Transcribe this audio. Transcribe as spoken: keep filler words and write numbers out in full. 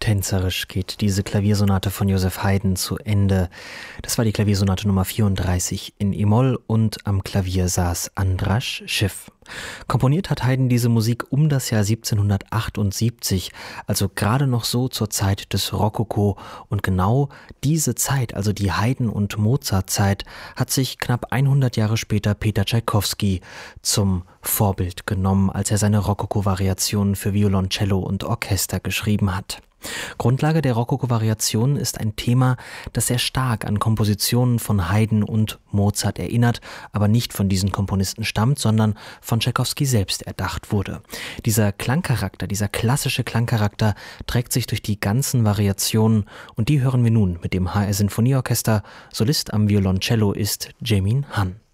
tänzerisch geht diese Klaviersonate von Joseph Haydn zu Ende. Das war die Klaviersonate Nummer vierunddreißig in E-Moll und am Klavier saß Andras Schiff. Komponiert hat Haydn diese Musik um das Jahr siebzehnhundertachtundsiebzig, also gerade noch so zur Zeit des Rokoko. Und genau diese Zeit, also die Haydn- und Mozart-Zeit, hat sich knapp hundert Jahre später Peter Tschaikowski zum Vorbild genommen, als er seine Rokoko-Variationen für Violoncello und Orchester geschrieben hat. Grundlage der Rokoko-Variationen ist ein Thema, das sehr stark an Kompositionen von Haydn und Mozart erinnert, aber nicht von diesen Komponisten stammt, sondern von Tschaikowski selbst erdacht wurde. Dieser Klangcharakter, dieser klassische Klangcharakter trägt sich durch die ganzen Variationen und die hören wir nun mit dem H R Sinfonieorchester. Solist am Violoncello ist Jaemin Han.